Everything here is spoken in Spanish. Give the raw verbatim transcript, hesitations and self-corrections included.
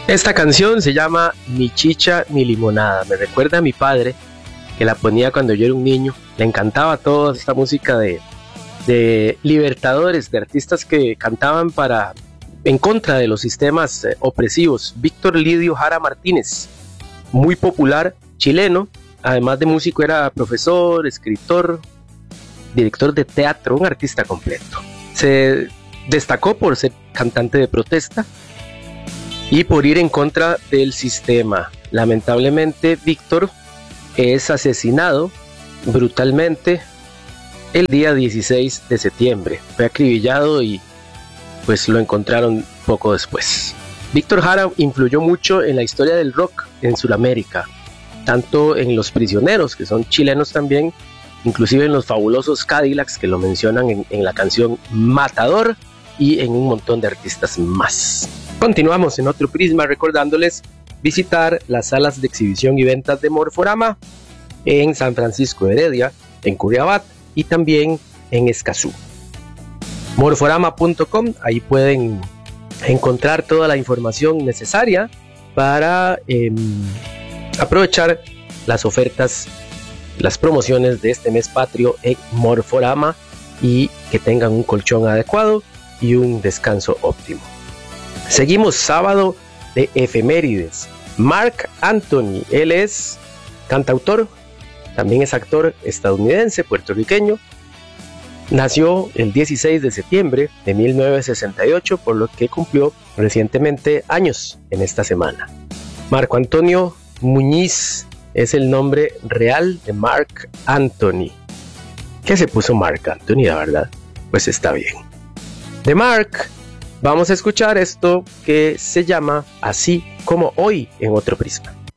Esta canción se llama Ni Chicha ni Limonada. Me recuerda a mi padre, que la ponía cuando yo era un niño. Le encantaba toda esta música de, de libertadores, de artistas que cantaban para, en contra de los sistemas eh, opresivos. Víctor Lidio Jara Martínez, muy popular, chileno. Además de músico, era profesor, escritor, director de teatro, un artista completo. Se destacó por ser cantante de protesta y por ir en contra del sistema. Lamentablemente, Víctor es asesinado brutalmente el día dieciséis de septiembre. Fue acribillado y pues lo encontraron poco después. Víctor Jara influyó mucho en la historia del rock en Sudamérica, tanto en Los Prisioneros, que son chilenos también, inclusive en los fabulosos Cadillacs, que lo mencionan en, en la canción Matador, y en un montón de artistas más. Continuamos en otro prisma recordándoles visitar las salas de exhibición y ventas de Morforama en San Francisco de Heredia, en Curriabat y también en Escazú. morforama punto com, ahí pueden encontrar toda la información necesaria para eh, aprovechar las ofertas, las promociones de este mes patrio en Morforama y que tengan un colchón adecuado y un descanso óptimo. Seguimos sábado de efemérides. Marc Anthony, él es cantautor, también es actor estadounidense, puertorriqueño. Nació el dieciséis de septiembre de mil novecientos sesenta y ocho, por lo que cumplió recientemente años en esta semana. Marco Antonio Muñiz es el nombre real de Marc Anthony. ¿Qué se puso Marc Anthony, la verdad? Pues está bien. De Marc vamos a escuchar esto que se llama Así como hoy en otro prisma.